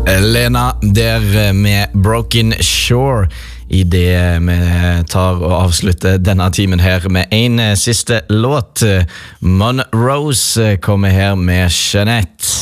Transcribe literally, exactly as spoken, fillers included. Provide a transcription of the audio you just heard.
Lena der med Broken Shore I det vi tar og avslutter denne timen her med en siste låt Monrose kommer her med Jeanette